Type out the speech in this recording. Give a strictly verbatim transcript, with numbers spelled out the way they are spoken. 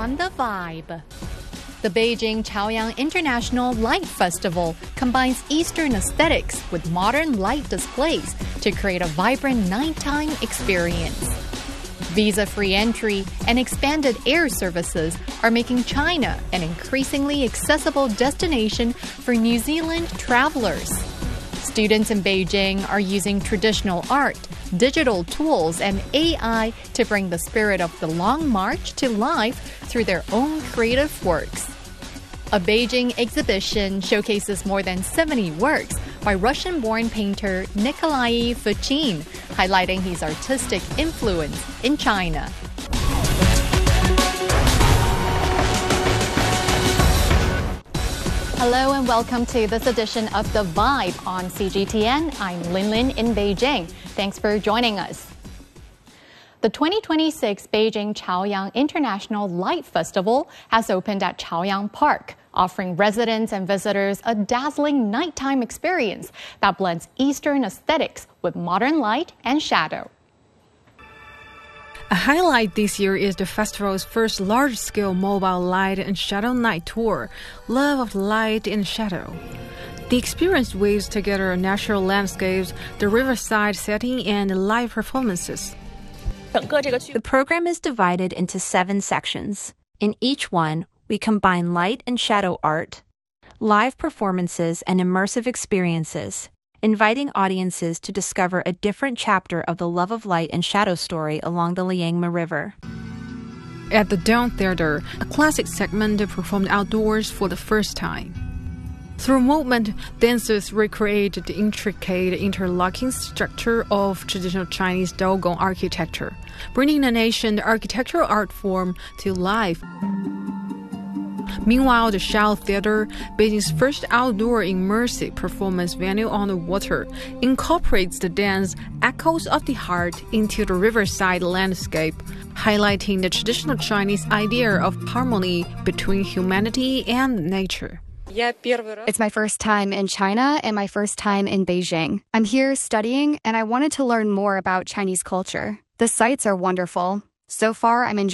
on the vibe. The Beijing Chaoyang International Light Festival combines Eastern aesthetics with modern light displays to create a vibrant nighttime experience. Visa-free entry and expanded air services are making China an increasingly accessible destination for New Zealand travelers. Students in Beijing are using traditional art, digital tools, and A I to bring the spirit of the Long March to life through their own creative works. A Beijing exhibition showcases more than seventy works by Russian-born painter Nikolai Fuchin, highlighting his artistic influence in China. Hello and welcome to this edition of The Vibe on C G T N. I'm Lin Lin in Beijing. Thanks for joining us. The twenty twenty-six Beijing Chaoyang International Light Festival has opened at Chaoyang Park, offering residents and visitors a dazzling nighttime experience that blends Eastern aesthetics with modern light and shadow. A highlight this year is the festival's first large-scale mobile light and shadow night tour, Love of Light and Shadow. The experience weaves together natural landscapes, the riverside setting, and live performances. The program is divided into seven sections. In each one, we combine light and shadow art, live performances, and immersive experiences, inviting audiences to discover a different chapter of the Love of Light and Shadow story along the Liangma River. At the Dawn Theater, a classic segment performed outdoors for the first time. Through movement, dancers recreate the intricate interlocking structure of traditional Chinese Dogon architecture, bringing the ancient architectural art form to life. Meanwhile, the Shao Theater, Beijing's first outdoor immersive performance venue on the water, incorporates the dance Echoes of the Heart into the riverside landscape, highlighting the traditional Chinese idea of harmony between humanity and nature. It's my first time in China and my first time in Beijing. I'm here studying and I wanted to learn more about Chinese culture. The sights are wonderful. So far, I'm enjoying